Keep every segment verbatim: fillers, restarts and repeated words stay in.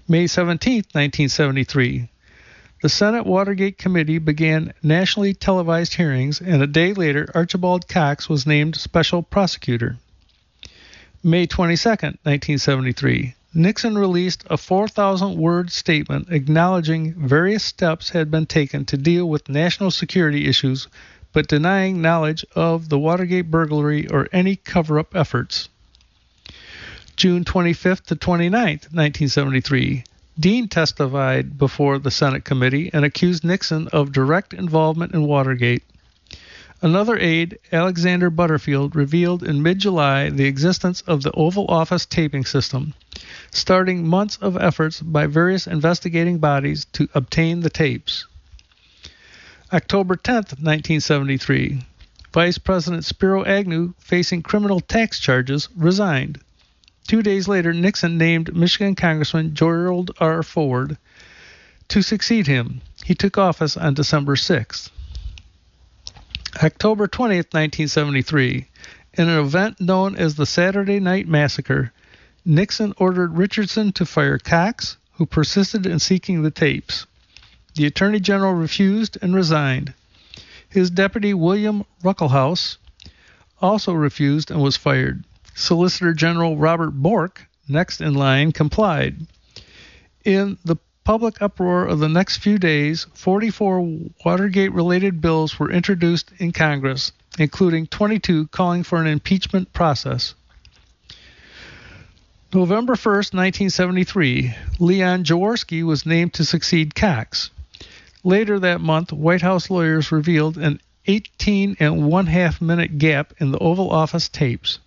May seventeenth, nineteen seventy-three. The Senate Watergate Committee began nationally televised hearings, and a day later, Archibald Cox was named special prosecutor. May twenty-second, nineteen seventy-three. Nixon released a four thousand word statement acknowledging various steps had been taken to deal with national security issues, but denying knowledge of the Watergate burglary or any cover-up efforts. June twenty-fifth to twenty-ninth, nineteen seventy-three. Dean testified before the Senate committee and accused Nixon of direct involvement in Watergate. Another aide, Alexander Butterfield, revealed in mid-July the existence of the Oval Office taping system, starting months of efforts by various investigating bodies to obtain the tapes. October tenth, nineteen seventy-three. Vice President Spiro Agnew, facing criminal tax charges, resigned. Two days later, Nixon named Michigan Congressman Gerald R. Ford to succeed him. He took office on December sixth. October twentieth, nineteen seventy-three. In an event known as the Saturday Night Massacre, Nixon ordered Richardson to fire Cox, who persisted in seeking the tapes. The Attorney General refused and resigned. His deputy, William Ruckelshaus, also refused and was fired. Solicitor General Robert Bork, next in line, complied. In the public uproar of the next few days, forty-four Watergate-related bills were introduced in Congress, including twenty-two calling for an impeachment process. November first, nineteen seventy-three, Leon Jaworski was named to succeed Cox. Later that month, White House lawyers revealed an eighteen and one-half minute gap in the Oval Office tapes.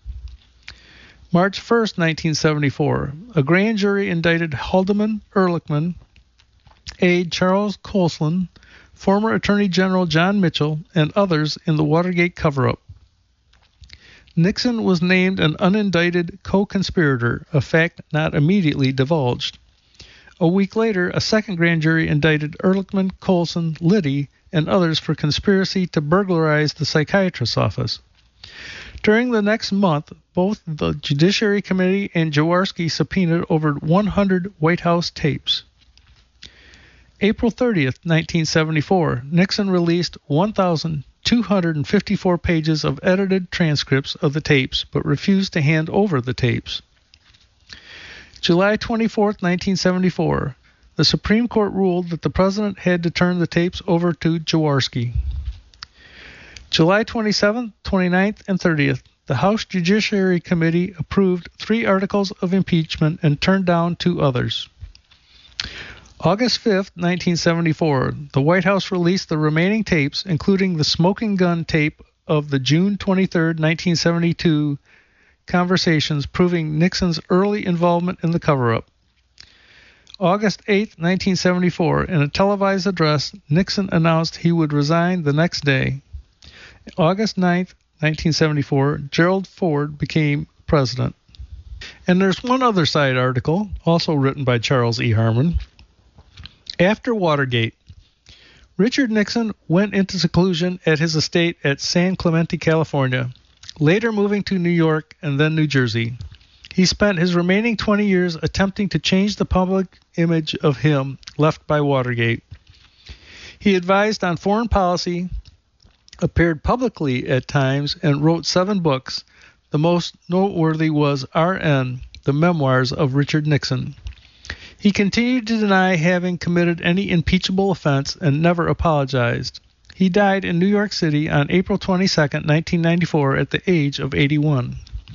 March first, nineteen seventy-four, a grand jury indicted Haldeman Ehrlichman, aide Charles Colson, former Attorney General John Mitchell, and others in the Watergate cover-up. Nixon was named an unindicted co-conspirator, a fact not immediately divulged. A week later, a second grand jury indicted Ehrlichman, Colson, Liddy, and others for conspiracy to burglarize the psychiatrist's office. During the next month, both the Judiciary Committee and Jaworski subpoenaed over one hundred White House tapes. April thirtieth, nineteen seventy-four, Nixon released one thousand two hundred fifty-four pages of edited transcripts of the tapes, but refused to hand over the tapes. July twenty-fourth, nineteen seventy-four, the Supreme Court ruled that the President had to turn the tapes over to Jaworski. July twenty-seventh, twenty-ninth, and thirtieth, the House Judiciary Committee approved three articles of impeachment and turned down two others. August fifth, nineteen seventy-four, the White House released the remaining tapes, including the smoking gun tape of the June twenty-third, nineteen seventy-two conversations proving Nixon's early involvement in the cover-up. August eighth, nineteen seventy-four, in a televised address, Nixon announced he would resign the next day. August ninth, nineteen seventy-four, Gerald Ford became president. And there's one other side article, also written by Charles E. Harmon. After Watergate, Richard Nixon went into seclusion at his estate at San Clemente, California, later moving to New York and then New Jersey. He spent his remaining twenty years attempting to change the public image of him left by Watergate. He advised on foreign policy, appeared publicly at times, and wrote seven books. The most noteworthy was R N, The Memoirs of Richard Nixon. He continued to deny having committed any impeachable offense and never apologized. He died in New York City on April twenty-second, nineteen ninety-four, at the age of eighty-one.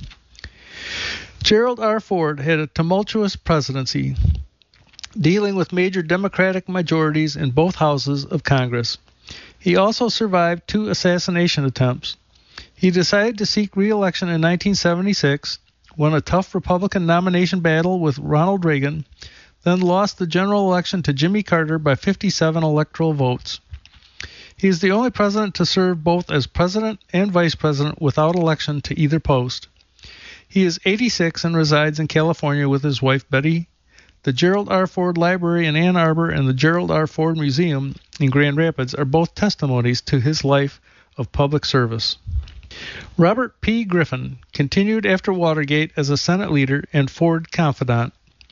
Gerald R. Ford had a tumultuous presidency, dealing with major Democratic majorities in both houses of Congress. He also survived two assassination attempts. He decided to seek re-election in nineteen seventy-six, won a tough Republican nomination battle with Ronald Reagan, then lost the general election to Jimmy Carter by fifty-seven electoral votes. He is the only president to serve both as president and vice president without election to either post. He is eighty-six and resides in California with his wife Betty. The Gerald R. Ford Library in Ann Arbor and the Gerald R. Ford Museum in Grand Rapids are both testimonies to his life of public service. Robert P. Griffin continued after Watergate as a Senate leader and Ford confidant.